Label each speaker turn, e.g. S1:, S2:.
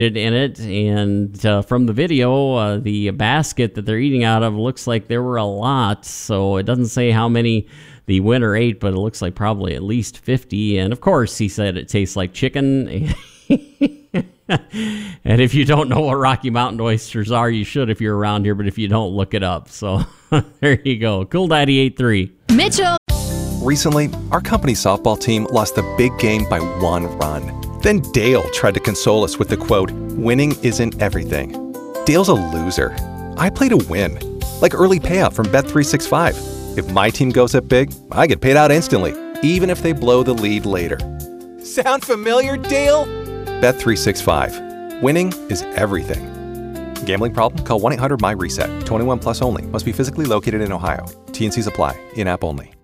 S1: in it, and from the video, the basket that they're eating out of looks like there were a lot, so it doesn't say how many the winner ate, but it looks like probably at least 50, and of course he said it tastes like chicken. And if you don't know what Rocky Mountain oysters are, you should if you're around here, but if you don't, look it up. So there you go. Cool Daddy 83.
S2: Mitchell.
S3: Recently, our company softball team lost the big game by 1 run. Then Dale tried to console us with the quote, "Winning isn't everything." Dale's a loser. I play to win. Like early payout from Bet365. If my team goes up big, I get paid out instantly, even if they blow the lead later. Sound familiar, Dale? Bet365. Winning is everything. Gambling problem? Call 1-800-MY-RESET. 21 plus only. Must be physically located in Ohio. T&Cs apply. In-app only.